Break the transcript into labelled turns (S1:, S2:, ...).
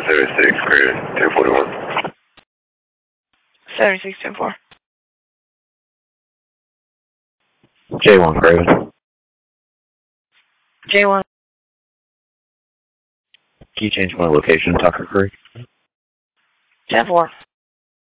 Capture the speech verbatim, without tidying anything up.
S1: seventy-six, Craven, ten forty-one.
S2: seventy-six, ten four.
S3: J one, Craven.
S2: J one.
S3: Can you change my location, Tucker Creek?
S2: ten four.